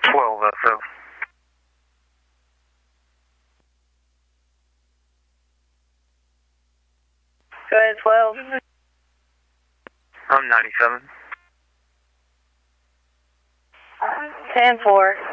12 SO. Go ahead, 12. I'm 97. 10-4.